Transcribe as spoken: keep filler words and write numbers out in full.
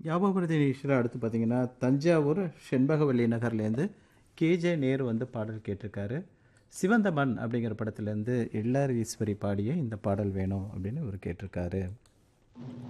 ஞாபகப்படுத்தி நிகழ்ச்சியில் அடுத்து பார்த்தீங்கன்னா, தஞ்சாவூர் செண்பகவல்லி நகர்லேருந்து கேஜே நேரு வந்து பாடல் கேட்டிருக்காரு. சிவந்த மண் அப்படிங்கிற படத்துலேருந்து எல்ஆர் ஈஸ்வரி பாடிய இந்த பாடல் வேணும் அப்படின்னு இவர் கேட்டிருக்காரு.